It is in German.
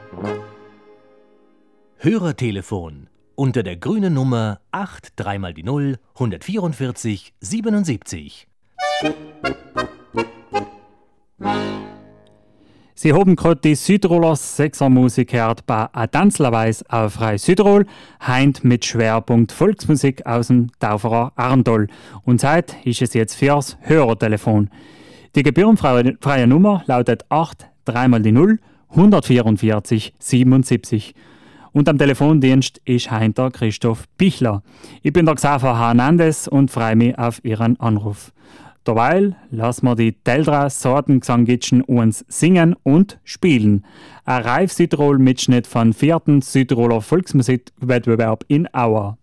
Hörertelefon unter der grünen Nummer 8 3 mal die 0 144 77. Sie haben gerade die Südtiroler Sechsermusik gehört bei Tanzlerweis auf Frei Südtirol, heint mit Schwerpunkt Volksmusik aus dem Tauferer Arndoll. Und Zeit ist es jetzt fürs Hörertelefon. Die gebührenfreie Nummer lautet 8 3 mal die 0 144 77. Und am Telefondienst ist heint der Christoph Pichler. Ich bin der Xaver Hernandez und freue mich auf Ihren Anruf. Derweil lassen wir die Teldra Sortengesangitschen uns singen und spielen. Ein Reif Südtirol-Mitschnitt vom 4. Südtiroler Volksmusikwettbewerb in Auer.